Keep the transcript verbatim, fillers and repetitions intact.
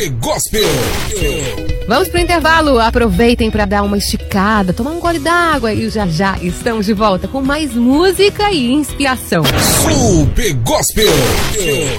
Super Gospel. Vamos pro intervalo, aproveitem para dar uma esticada, tomar um gole d'água e já já estamos de volta com mais música e inspiração. Super Gospel.